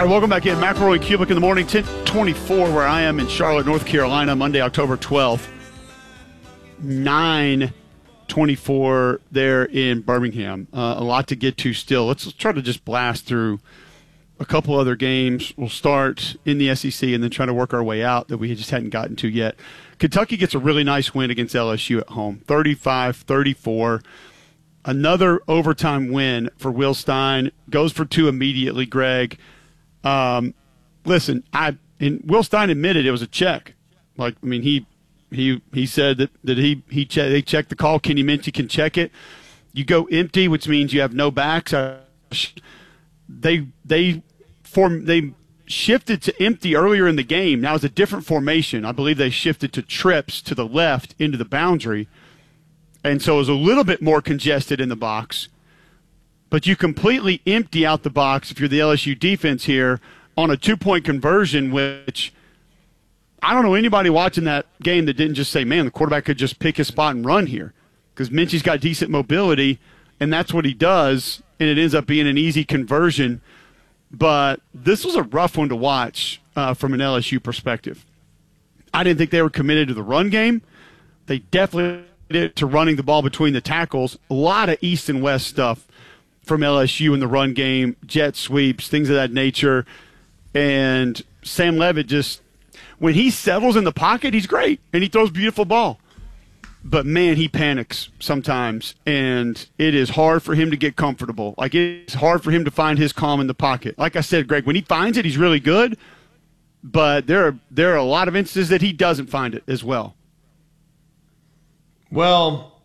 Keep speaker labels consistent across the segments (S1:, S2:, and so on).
S1: All right, welcome back in. McElroy and Kubik in the morning, 10:24 where I am in Charlotte, North Carolina, Monday, October 12th. 9:24 there in Birmingham. A lot to get to still. Let's try to just blast through a couple other games. We'll start in the SEC and then try to work our way out that we just hadn't gotten to yet. Kentucky gets a really nice win against LSU at home, 35-34. Another overtime win for Will Stein. Goes for two immediately, Greg. Listen, Will Stein admitted it was a check. Like, I mean, he said that they checked the call. Kenny Minchey can check it. You go empty, which means you have no backs. They shifted to empty earlier in the game. Now it's a different formation. I believe they shifted to trips to the left into the boundary, and so it was a little bit more congested in the box. But you completely empty out the box if you're the LSU defense here on a 2-point conversion, which I don't know anybody watching that game that didn't just say, man, the quarterback could just pick his spot and run here, because Minchey's got decent mobility, and that's what he does, and it ends up being an easy conversion. But this was a rough one to watch from an LSU perspective. I didn't think they were committed to the run game. They definitely did to running the ball between the tackles. A lot of east and west stuff from LSU in the run game, jet sweeps, things of that nature. And Sam Leavitt just, when he settles in the pocket, he's great, and he throws a beautiful ball. But, man, he panics sometimes, and it is hard for him to get comfortable. Like, it's hard for him to find his calm in the pocket. Like I said, Greg, when he finds it, he's really good, but there are a lot of instances that he doesn't find it as well.
S2: Well,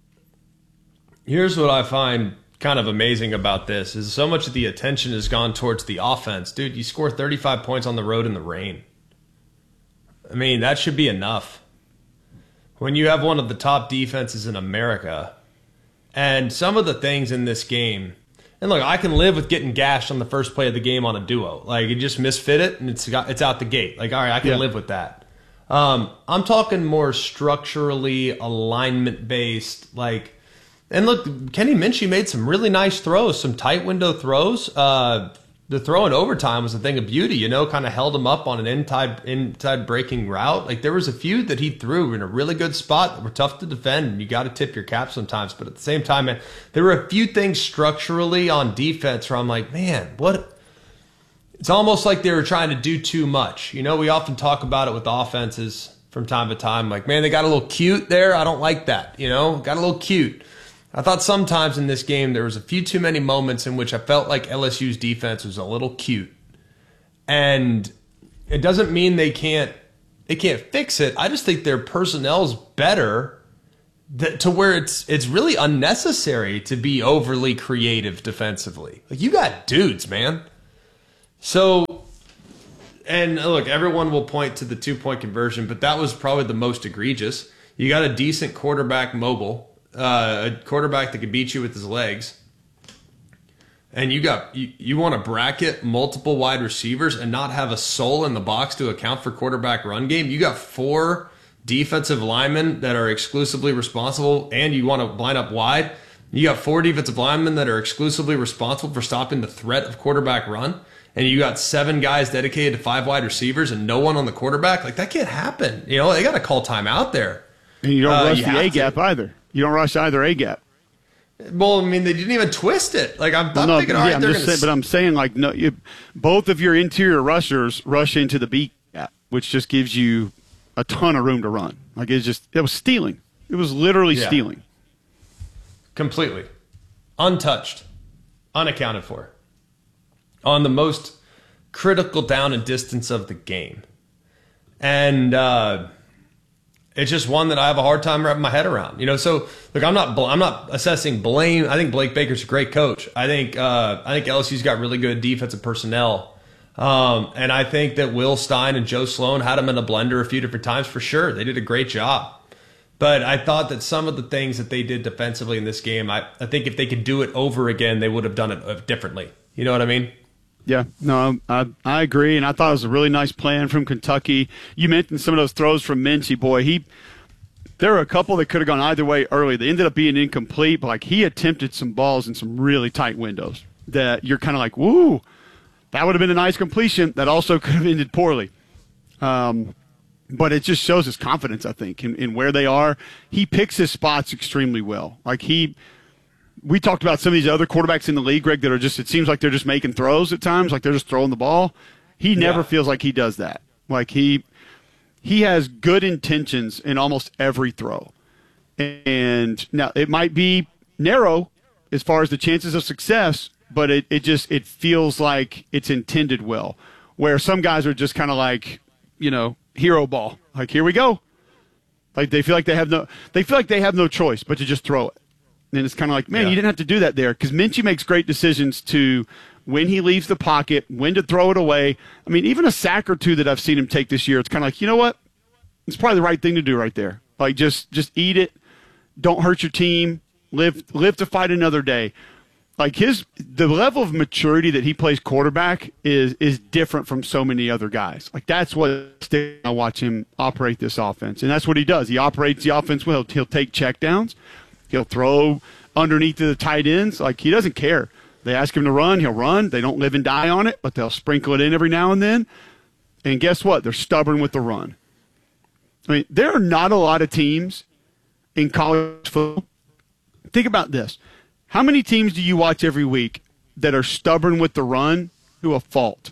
S2: here's what I find kind of amazing about this is so much of the attention has gone towards the offense. Dude, you score 35 points on the road in the rain. I mean, that should be enough. When you have one of the top defenses in America, and some of the things in this game, and look, I can live with getting gashed on the first play of the game on a duo. Like, you just misfit it, and it's out the gate. Like, all right, I can live with that. I'm talking more structurally, alignment-based, like, and look, Kenny Minchey made some really nice throws, some tight window throws. The throw in overtime was a thing of beauty, kind of held him up on an inside breaking route. Like, there was a few that he threw in a really good spot that were tough to defend, and you got to tip your cap sometimes. But at the same time, man, there were a few things structurally on defense where I'm like, man, what? It's almost like they were trying to do too much. We often talk about it with offenses from time to time. Like, man, they got a little cute there. I don't like that, got a little cute. I thought sometimes in this game there was a few too many moments in which I felt like LSU's defense was a little cute. And it doesn't mean they can't fix it. I just think their personnel's better to where it's really unnecessary to be overly creative defensively. Like, you got dudes, man. So, and look, everyone will point to the 2-point conversion, but that was probably the most egregious. You got a decent quarterback mobile. A quarterback that could beat you with his legs, and you want to bracket multiple wide receivers and not have a soul in the box to account for quarterback run game. You got 4 defensive linemen that are exclusively responsible, and you want to line up wide. You got 4 defensive linemen that are exclusively responsible for stopping the threat of quarterback run, and you got 7 guys dedicated to 5 wide receivers and no one on the quarterback. Like, that can't happen. They got to call timeout there.
S1: And you don't rush the A-gap either. You don't rush either A-gap.
S2: Well, I mean, they didn't even twist it. Like, I'm thinking, all right, they're going to...
S1: But I'm saying, like, no, both of your interior rushers rush into the B-gap, which just gives you a ton of room to run. Like, it was stealing. It was literally stealing.
S2: Completely. Untouched. Unaccounted for. On the most critical down and distance of the game. And, it's just one that I have a hard time wrapping my head around. So look, I'm not assessing blame. I think Blake Baker's a great coach. I think LSU's got really good defensive personnel. And I think that Will Stein and Joe Sloan had them in a blender a few different times for sure. They did a great job. But I thought that some of the things that they did defensively in this game, I think if they could do it over again, they would have done it differently. You know what I mean?
S1: Yeah, no, I agree, and I thought it was a really nice plan from Kentucky. You mentioned some of those throws from Minchey. Boy, there were a couple that could have gone either way early. They ended up being incomplete, but like, he attempted some balls in some really tight windows that you're kind of like, woo, That would have been a nice completion. That also could have ended poorly. But it just shows his confidence, I think, in where they are. He picks his spots extremely well. We talked about some of these other quarterbacks in the league, Greg, that are just, it seems like they're just making throws at times, like they're just throwing the ball. He never feels like he does that. Like he has good intentions in almost every throw. And now it might be narrow as far as the chances of success, but it feels like it's intended well. Where some guys are just kind of like, hero ball. Like, here we go. Like they feel like they have no choice but to just throw it. And it's kind of like, man, you didn't have to do that there, because Minshew makes great decisions to when he leaves the pocket, when to throw it away. I mean, even a sack or two that I've seen him take this year, it's kind of like, you know what? It's probably the right thing to do right there. Like, just eat it. Don't hurt your team. Live to fight another day. Like the level of maturity that he plays quarterback is different from so many other guys. Like, that's what I watch him operate this offense, and that's what he does. He operates the offense well. He'll take checkdowns. He'll throw underneath the tight ends. Like, he doesn't care. They ask him to run, he'll run. They don't live and die on it, but they'll sprinkle it in every now and then. And guess what? They're stubborn with the run. I mean, there are not a lot of teams in college football. Think about this. How many teams do you watch every week that are stubborn with the run to a fault?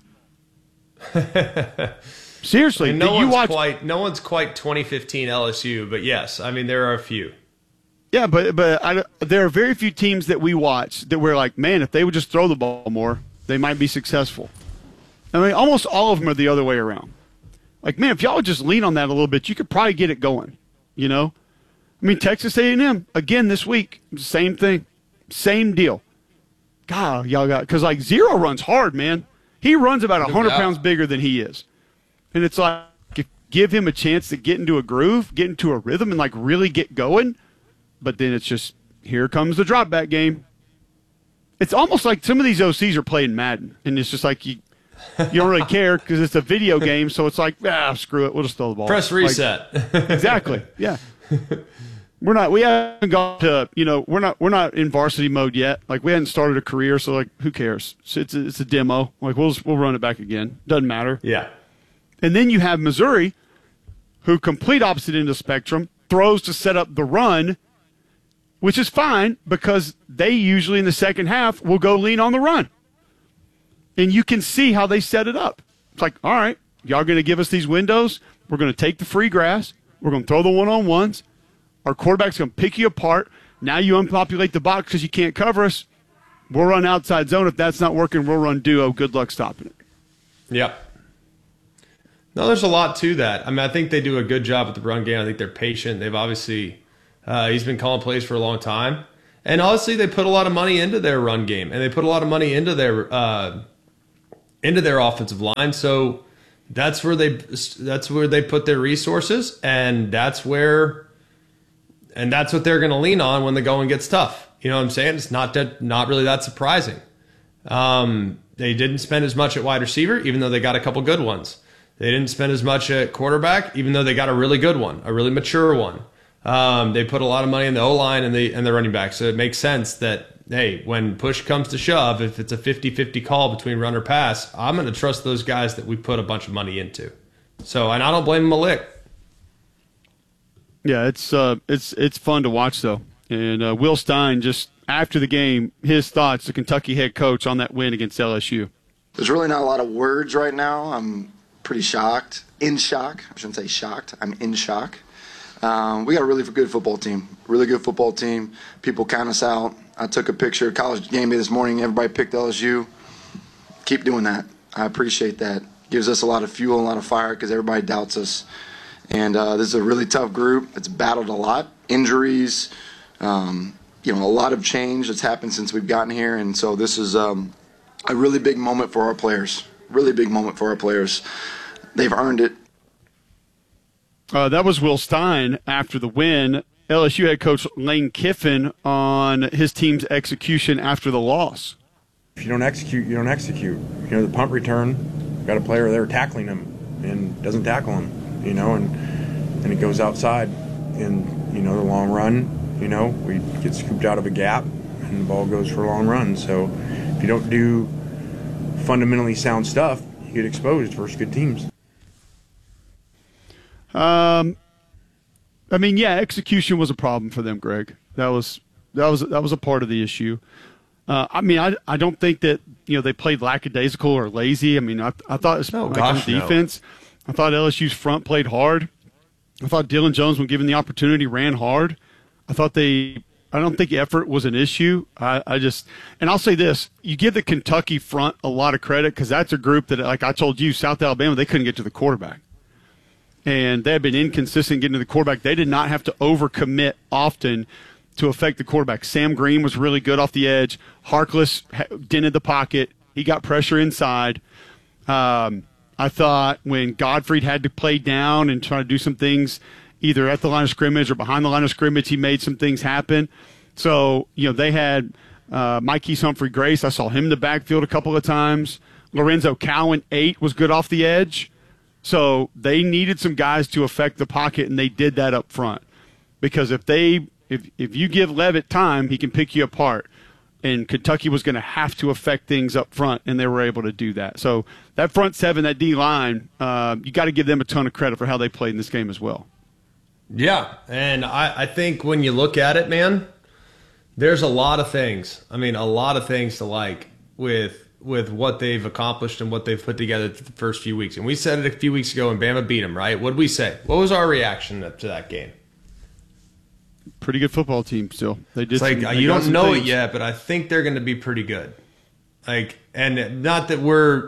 S1: Seriously,
S2: no one's quite 2015 LSU, but yes, I mean, there are a few.
S1: Yeah, but there are very few teams that we watch that we're like, man, if they would just throw the ball more, they might be successful. I mean, almost all of them are the other way around. Like, man, if y'all would just lean on that a little bit, you could probably get it going, I mean, Texas A&M, again this week, same thing. Same deal. God, y'all got – because, like, Zero runs hard, man. He runs about 100 pounds bigger than he is. And it's like, give him a chance to get into a groove, get into a rhythm, and, like, really get going. But then it's just, here comes the drop back game. It's almost like some of these OCs are playing Madden. And it's just like you don't really care because it's a video game. So it's like, screw it. We'll just throw the ball.
S2: Press reset.
S1: Like, exactly. Yeah. We haven't gone to, we're not in varsity mode yet. Like, we hadn't started a career, so, like, who cares? It's a demo. Like, we'll run it back again. Doesn't matter.
S2: Yeah.
S1: And then you have Missouri, who complete opposite end of the spectrum, throws to set up the run, which is fine because they usually in the second half will go lean on the run. And you can see how they set it up. It's like, all right, y'all going to give us these windows. We're going to take the free grass. We're going to throw the one-on-ones. Our quarterback's going to pick you apart. Now you unpopulate the box because you can't cover us. We'll run outside zone. If that's not working, we'll run duo. Good luck stopping it.
S2: Yep. No, there's a lot to that. I mean, I think they do a good job with the run game. I think they're patient. They've obviously he's been calling plays for a long time. And honestly, they put a lot of money into their run game, and they put a lot of money into their offensive line. So that's where they put their resources, and that's what they're going to lean on when the going gets tough. You know what I'm saying? It's not really that surprising. They didn't spend as much at wide receiver, even though they got a couple good ones. They didn't spend as much at quarterback, even though they got a really good one, a really mature one. They put a lot of money in the O-line and the running back. So it makes sense that, hey, when push comes to shove, if it's a 50-50 call between run or pass, I'm going to trust those guys that we put a bunch of money into. So, and I don't blame them a lick.
S1: Yeah, it's fun to watch, though. And Will Stein, just after the game, his thoughts, the Kentucky head coach, on that win against LSU.
S3: There's really not a lot of words right now. I'm pretty shocked. In shock. I shouldn't say shocked. I'm in shock. We got a really good football team. Really good football team. People count us out. I took a picture of college game day this morning. Everybody picked LSU. Keep doing that. I appreciate that. Gives us a lot of fuel and a lot of fire because everybody doubts us. And this is a really tough group. It's battled a lot. Injuries, a lot of change that's happened since we've gotten here. And so this is a really big moment for our players. Really big moment for our players. They've earned it.
S1: That was Will Stein after the win. LSU head coach Lane Kiffin on his team's execution after the loss.
S4: If you don't execute, you don't execute. The punt return, got a player there tackling him and doesn't tackle him, and it goes outside. And, the long run, we get scooped out of a gap and the ball goes for a long run. So if you don't do fundamentally sound stuff, you get exposed versus good teams.
S1: I mean, yeah, execution was a problem for them, Greg. That was a part of the issue. I mean, I don't think that they played lackadaisical or lazy. I mean, I thought on defense, I thought LSU's front played hard. I thought Dylan Jones, when given the opportunity, ran hard. I don't think effort was an issue. And I'll say this: you give the Kentucky front a lot of credit because that's a group that, like I told you, South Alabama, they couldn't get to the quarterback. And they had been inconsistent getting to the quarterback. They did not have to overcommit often to affect the quarterback. Sam Green was really good off the edge. Harkless dented the pocket. He got pressure inside. I thought when Godfrey had to play down and try to do some things either at the line of scrimmage or behind the line of scrimmage, he made some things happen. So, they had Mikey's Humphrey Grace. I saw him in the backfield a couple of times. Lorenzo Cowan, 8, was good off the edge. So they needed some guys to affect the pocket, and they did that up front. Because if you give Levitt time, he can pick you apart. And Kentucky was going to have to affect things up front, and they were able to do that. So that front seven, that D-line, you got to give them a ton of credit for how they played in this game as well.
S2: Yeah, and I think when you look at it, man, there's a lot of things. I mean, a lot of things to like with what they've accomplished and what they've put together the first few weeks. And we said it a few weeks ago when Bama beat them, right? What did we say? What was our reaction to that game?
S1: Pretty good football team still. They did.
S2: It's like you don't know it yet, but I think they're going to be pretty good. And not that we're,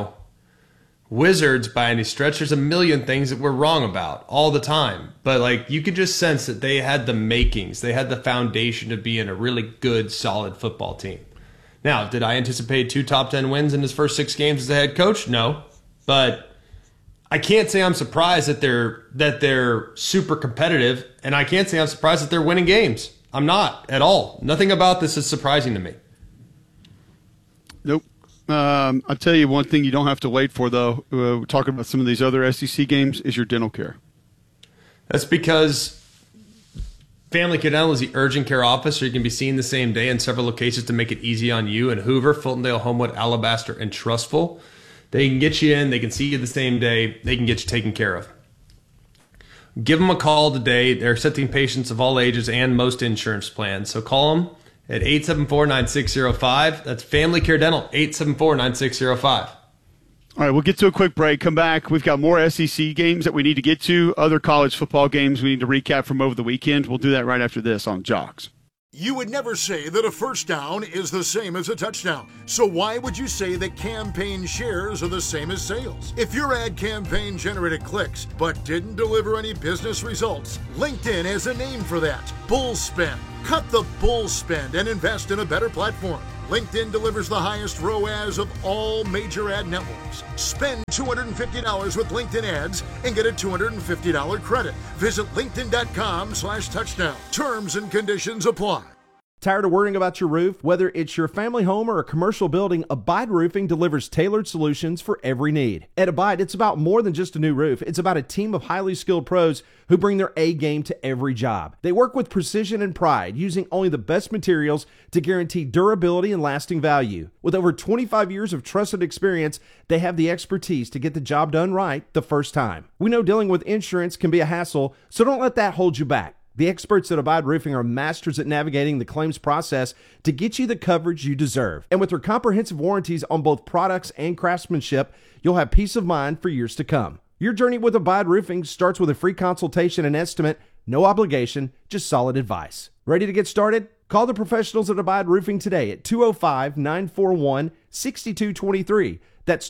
S2: wizards by any stretch. There's a million things that we're wrong about all the time. But you could just sense that they had the makings. They had the foundation to be in a really good, solid football team. Now, did I anticipate 2 top 10 wins in his first 6 games as a head coach? No. But I can't say I'm surprised that they're super competitive, and I can't say I'm surprised that they're winning games. I'm not at all. Nothing about this is surprising to me.
S1: Nope. I'll tell you one thing you don't have to wait for, though. We're talking about some of these other SEC games, is your dental care.
S2: That's because Family Care Dental is the urgent care office, so you can be seen the same day in several locations to make it easy on you in Hoover, Fultondale, Homewood, Alabaster, and Trustful. They can get you in. They can see you the same day. They can get you taken care of. Give them a call today. They're accepting patients of all ages and most insurance plans. So call them at 874-9605. That's Family Care Dental, 874-9605.
S1: All right, we'll get to a quick break. Come back. We've got more SEC games that we need to get to, other college football games we need to recap from over the weekend. We'll do that right after this on Jocks.
S5: You would never say that a first down is the same as a touchdown. So why would you say that campaign shares are the same as sales? If your ad campaign generated clicks but didn't deliver any business results, LinkedIn has a name for that: bull spend. Cut the bull spend and invest in a better platform. LinkedIn delivers the highest ROAS of all major ad networks. Spend $250 with LinkedIn ads and get a $250 credit. Visit linkedin.com/touchdown. Terms and conditions apply.
S6: Tired of worrying about your roof? Whether it's your family home or a commercial building, Abide Roofing delivers tailored solutions for every need. At Abide, it's about more than just a new roof. It's about a team of highly skilled pros who bring their A game to every job. They work with precision and pride, using only the best materials to guarantee durability and lasting value. With over 25 years of trusted experience, they have the expertise to get the job done right the first time. We know dealing with insurance can be a hassle, so don't let that hold you back. The experts at Abide Roofing are masters at navigating the claims process to get you the coverage you deserve. And with their comprehensive warranties on both products and craftsmanship, you'll have peace of mind for years to come. Your journey with Abide Roofing starts with a free consultation and estimate, no obligation, just solid advice. Ready to get started? Call the professionals at Abide Roofing today at 205-941-6223. That's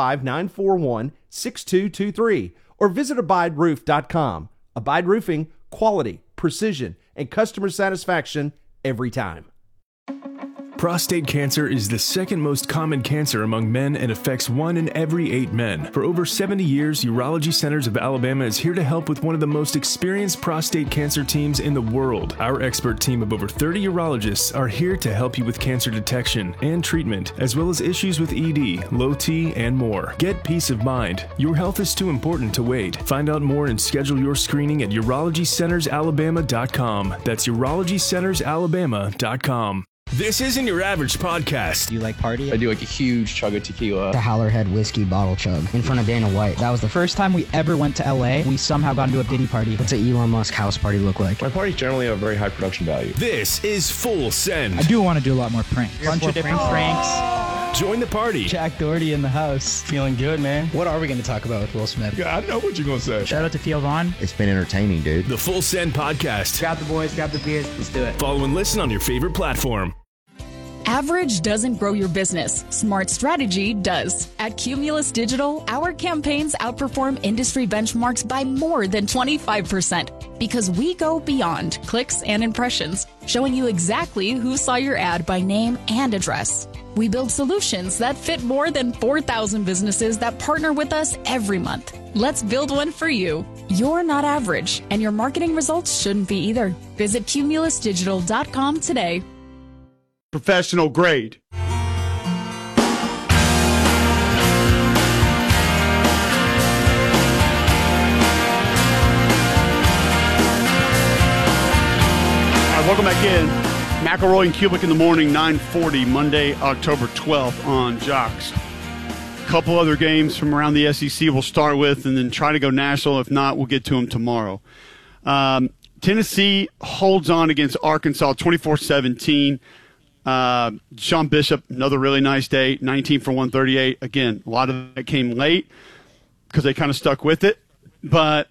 S6: 205-941-6223. Or visit abideroof.com. Abide Roofing, quality, precision, and customer satisfaction every time.
S7: Prostate cancer is the second most common cancer among men and affects 1 in every 8 men. For over 70 years, Urology Centers of Alabama is here to help with one of the most experienced prostate cancer teams in the world. Our expert team of over 30 urologists are here to help you with cancer detection and treatment, as well as issues with ED, low T, and more. Get peace of mind. Your health is too important to wait. Find out more and schedule your screening at UrologyCentersAlabama.com. That's UrologyCentersAlabama.com. This isn't your average podcast.
S8: Do you like party?
S9: I do like a huge chug of tequila.
S8: The Howlerhead whiskey bottle chug in front of Dana White. That was the first time we ever went to LA. We somehow got into a Diddy party. What's an Elon Musk house party look like?
S9: My parties generally have very high production value.
S7: This is Full Send.
S8: I do want to do a lot more pranks. Bunch of different pranks.
S7: Join the party.
S8: Jack Doherty in the house. Feeling good, man. What are we going to talk about with Will Smith?
S9: Yeah, I know what you're going to say.
S8: Shout out to Theo Vaughn.
S10: It's been entertaining, dude.
S7: The Full Send podcast.
S8: Grab the boys, grab the beers. Let's do it.
S7: Follow and listen on your favorite platform.
S11: Average doesn't grow your business. Smart strategy does. At Cumulus Digital, our campaigns outperform industry benchmarks by more than 25% because we go beyond clicks and impressions, showing you exactly who saw your ad by name and address. We build solutions that fit more than 4,000 businesses that partner with us every month. Let's build one for you. You're not average, and your marketing results shouldn't be either. Visit cumulusdigital.com today.
S1: Professional grade. All right, welcome back in. McElroy and Kubik in the morning, 9:40, Monday, October 12th on Jocks. A couple other games from around the SEC we'll start with and then try to go national. If not, we'll get to them tomorrow. Tennessee holds on against Arkansas 24-17. Sean Bishop, another really nice day, 19 for 138. Again, a lot of that came late because they kind of stuck with it. But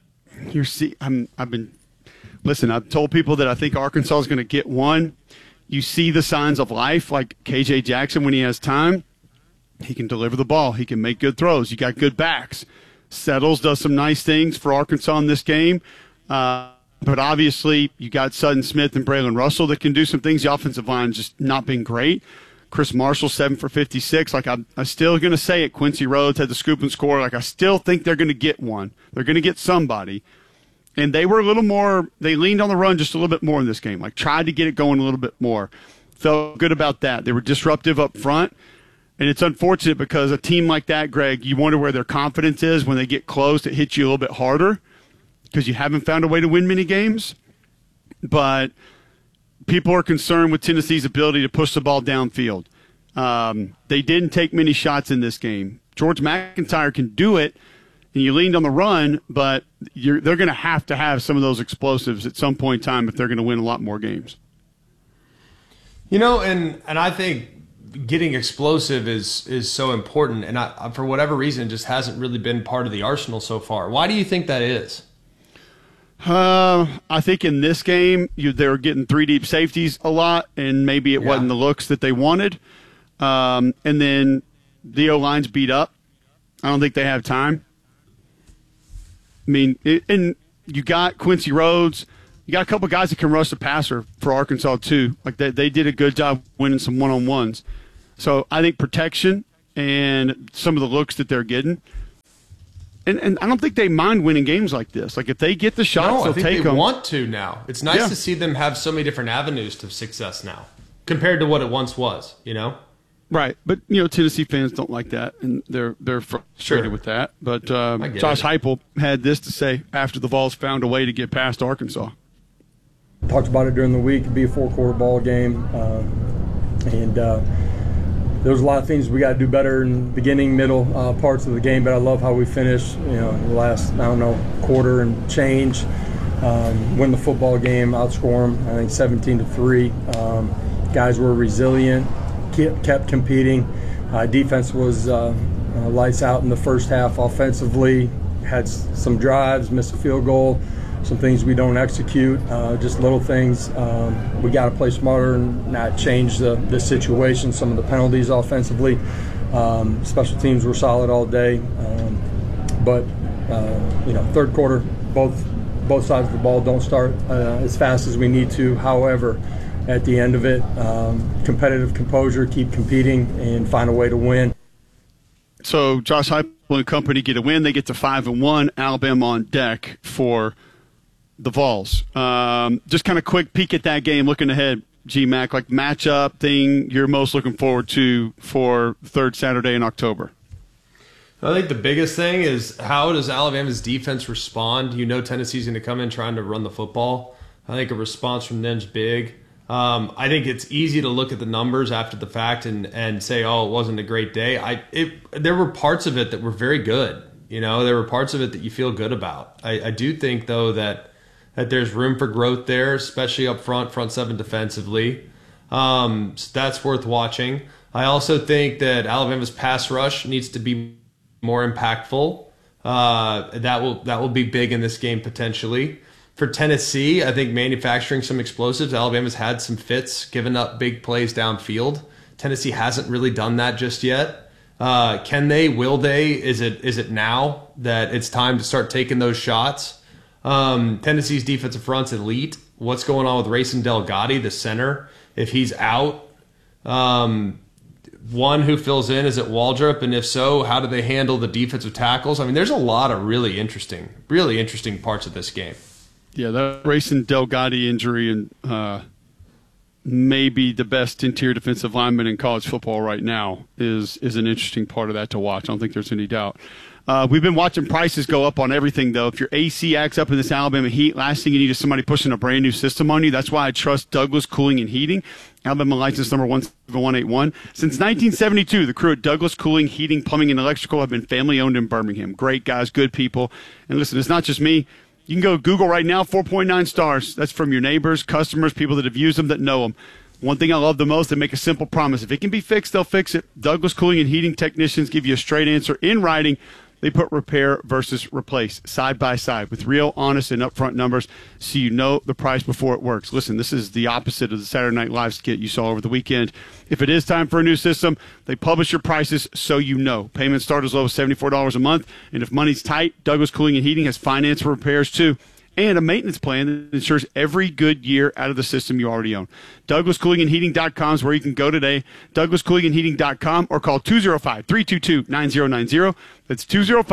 S1: I've told people that I think Arkansas is going to get one. You see the signs of life, like KJ Jackson when he has time. He can deliver the ball. He can make good throws. You got good backs. Settles does some nice things for Arkansas in this game. But obviously, you got Sutton Smith and Braylon Russell that can do some things. The offensive line just not been great. Chris Marshall, 7 for 56. Like, I'm still going to say it. Quincy Rhodes had the scoop and score. Like, I still think they're going to get one. They're going to get somebody. And they were a little more – they leaned on the run just a little bit more in this game. Like, tried to get it going a little bit more. Felt good about that. They were disruptive up front. And it's unfortunate because a team like that, Greg, you wonder where their confidence is when they get close. It hits you a little bit harder, because you haven't found a way to win many games. But people are concerned with Tennessee's ability to push the ball downfield. They didn't take many shots in this game. George McIntyre can do it, and you leaned on the run, but they're going to have some of those explosives at some point in time if they're going to win a lot more games.
S2: You know, and I think getting explosive is so important, and I, for whatever reason, just hasn't really been part of the arsenal so far. Why do you think that is?
S1: I think in this game, they were getting three deep safeties a lot, and maybe it wasn't the looks that they wanted. And then the O-line's beat up. I don't think they have time. I mean, and you got Quincy Rhodes. You got a couple guys that can rush the passer for Arkansas, too. Like, they did a good job winning some one-on-ones. So I think protection and some of the looks that they're getting. And I don't think they mind winning games like this. Like, if they get the shots, they'll take them.
S2: I think they want to now. It's nice to see them have so many different avenues to success now compared to what it once was, you know?
S1: Right. But, Tennessee fans don't like that, and they're frustrated with that. But Josh Heupel had this to say after the Vols found a way to get past Arkansas.
S12: Talked about it during the week. It'd be a four-quarter ball game. There was a lot of things we got to do better in the beginning, middle parts of the game, but I love how we finished, in the last, quarter and change. Win the football game, outscore them, I think 17-3. Guys were resilient, kept competing. Defense was lights out in the first half offensively, had some drives, missed a field goal. Some things we don't execute, just little things. We got to play smarter and not change the situation. Some of the penalties offensively. Special teams were solid all day. But third quarter, both sides of the ball don't start as fast as we need to. However, at the end of it, competitive composure, keep competing, and find a way to win.
S1: So Josh Heupel and company get a win. They get to 5-1. Alabama on deck for the Vols. Just kind of quick peek at that game, looking ahead, G-Mac, like matchup thing you're most looking forward to for the third Saturday in October.
S2: I think the biggest thing is how does Alabama's defense respond? Tennessee's going to come in trying to run the football. I think a response from them's big. I think it's easy to look at the numbers after the fact and say, oh, it wasn't a great day. There were parts of it that were very good. There were parts of it that you feel good about. I do think, though, that there's room for growth there, especially up front seven defensively. So that's worth watching. I also think that Alabama's pass rush needs to be more impactful. That will be big in this game potentially. For Tennessee, I think manufacturing some explosives. Alabama's had some fits, giving up big plays downfield. Tennessee hasn't really done that just yet. Can they? Will they? Is it now that it's time to start taking those shots? Tennessee's defensive front's elite. What's going on with Racing Delgatti, the center? If he's out, one who fills in, is it Waldrop? And if so, how do they handle the defensive tackles? I mean, there's a lot of really interesting parts of this game.
S1: Yeah, that Racing Delgatti injury and maybe the best interior defensive lineman in college football right now is an interesting part of that to watch. I don't think there's any doubt. We've been watching prices go up on everything, though. If your AC acts up in this Alabama heat, last thing you need is somebody pushing a brand new system on you. That's why I trust Douglas Cooling and Heating. Alabama license number 17181. Since 1972, the crew at Douglas Cooling, Heating, Plumbing, and Electrical have been family-owned in Birmingham. Great guys, good people. And listen, it's not just me. You can go Google right now, 4.9 stars. That's from your neighbors, customers, people that have used them, that know them. One thing I love the most, they make a simple promise. If it can be fixed, they'll fix it. Douglas Cooling and Heating technicians give you a straight answer in writing. They put repair versus replace side by side with real, honest, and upfront numbers so you know the price before it works. Listen, this is the opposite of the Saturday Night Live skit you saw over the weekend. If it is time for a new system, they publish your prices so you know. Payments start as low as $74 a month, and if money's tight, Douglas Cooling and Heating has finance for repairs too, and a maintenance plan that ensures every good year out of the system you already own. DouglasCoolingandHeating.com is where you can go today. DouglasCoolingandHeating.com or call 205-322-9090. That's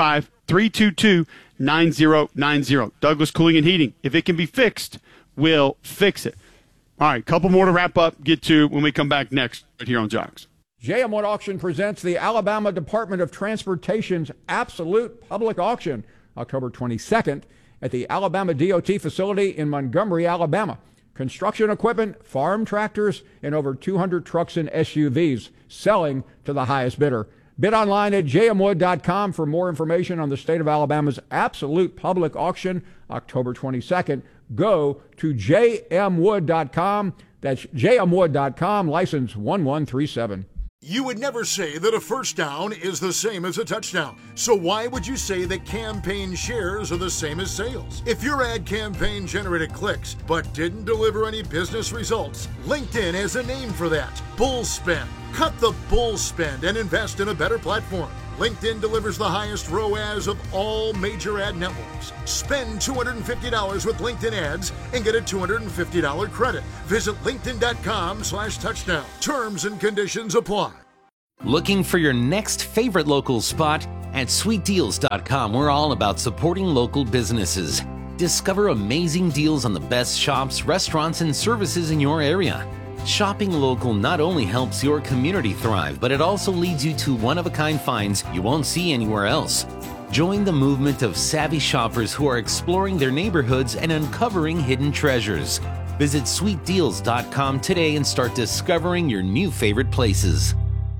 S1: 205-322-9090. Douglas Cooling and Heating. If it can be fixed, we'll fix it. All right, couple more to wrap up, get to when we come back next right here on Jocks.
S10: JM Wood Auction presents the Alabama Department of Transportation's Absolute Public Auction, October 22nd. At the Alabama DOT facility in Montgomery, Alabama. Construction equipment, farm tractors, and over 200 trucks and SUVs selling to the highest bidder. Bid online at jmwood.com for more information on the state of Alabama's absolute public auction, October 22nd. Go to jmwood.com. That's jmwood.com, license 1137.
S5: You would never say that a first down is the same as a touchdown. So why would you say that campaign shares are the same as sales? If your ad campaign generated clicks but didn't deliver any business results, LinkedIn has a name for that: bull spend. Cut the bull spend and invest in a better platform. LinkedIn delivers the highest ROAS of all major ad networks. Spend $250 with LinkedIn ads and get a $250 credit. Visit linkedin.com/touchdown. Terms and conditions apply.
S13: Looking for your next favorite local spot? At sweetdeals.com, we're all about supporting local businesses. Discover amazing deals on the best shops, restaurants, and services in your area. Shopping local not only helps your community thrive, but it also leads you to one-of-a-kind finds you won't see anywhere else. Join the movement of savvy shoppers who are exploring their neighborhoods and uncovering hidden treasures. Visit sweetdeals.com today and start discovering your new favorite places.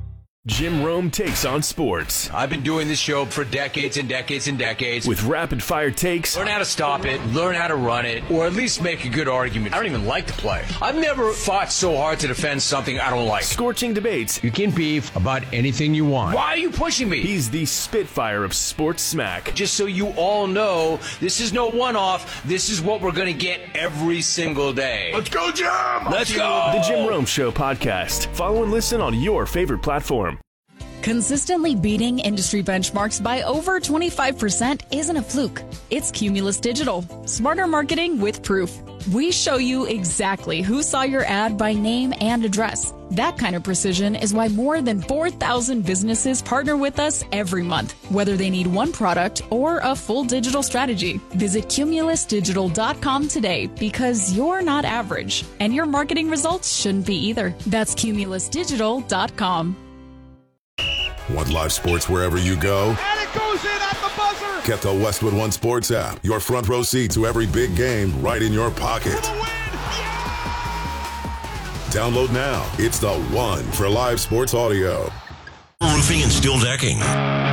S7: Jim Rome takes on sports.
S14: I've been doing this show for decades and decades and decades.
S7: With rapid-fire takes.
S14: Learn how to stop it, learn how to run it, or at least make a good argument. I don't even like the play. I've never fought so hard to defend something I don't like.
S7: Scorching debates.
S14: You can beef about anything you want. Why are you pushing me?
S7: He's the Spitfire of sports smack.
S14: Just so you all know, this is no one-off. This is what we're going to get every single day.
S5: Let's go, Jim!
S14: Let's go!
S7: The Jim Rome Show podcast. Follow and listen on your favorite platform.
S11: Consistently beating industry benchmarks by over 25% isn't a fluke. It's Cumulus Digital. Smarter marketing with proof. We show you exactly who saw your ad by name and address. That kind of precision is why more than 4,000 businesses partner with us every month, whether they need one product or a full digital strategy. Visit cumulusdigital.com today because you're not average, and your marketing results shouldn't be either. That's cumulusdigital.com.
S15: Want live sports wherever you go?
S5: And it goes in at the buzzer!
S15: Get the Westwood One Sports app. Your front row seat to every big game right in your pocket. Download now. It's the one for live sports audio.
S16: Roofing and steel decking.